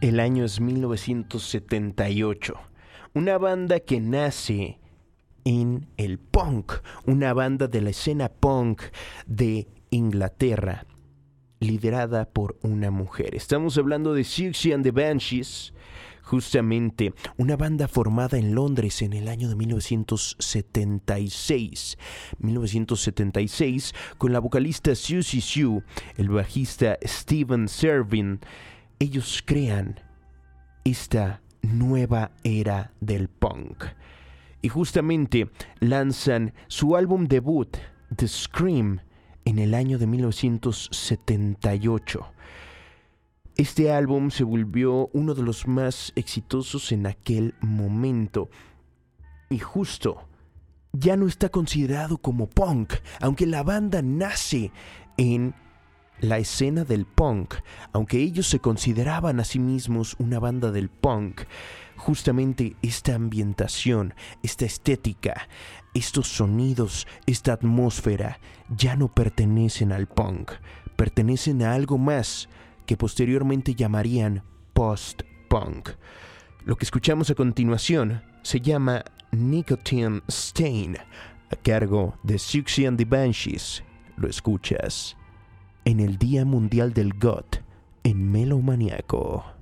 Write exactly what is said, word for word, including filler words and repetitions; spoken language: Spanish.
El año es mil novecientos setenta y ocho. Una banda que nace en el punk, una banda de la escena punk de Inglaterra, liderada por una mujer. Estamos hablando de Siouxsie and the Banshees, justamente una banda formada en Londres en el año de mil novecientos setenta y seis. mil novecientos setenta y seis, con la vocalista Siouxsie Sioux, el bajista Steven Servin. Ellos crean esta nueva era del punk. Y justamente lanzan su álbum debut, The Scream, en el año de mil novecientos setenta y ocho. Este álbum se volvió uno de los más exitosos en aquel momento. Y justo, ya no está considerado como punk, aunque la banda nace en la escena del punk, aunque ellos se consideraban a sí mismos una banda del punk. Justamente esta ambientación, esta estética, estos sonidos, esta atmósfera ya no pertenecen al punk, pertenecen a algo más que posteriormente llamarían post-punk. Lo que escuchamos a continuación se llama Nicotine Stain, a cargo de Siouxsie and the Banshees. Lo escuchas en el Día Mundial del Goth en Melomaniaco.